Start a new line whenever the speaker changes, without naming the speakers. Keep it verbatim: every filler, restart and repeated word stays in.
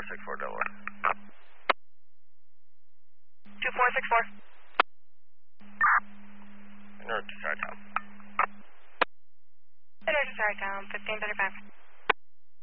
six four Delaware.
two four six four.
North to Sartown.
North to Sartown, fifteen thirty-five.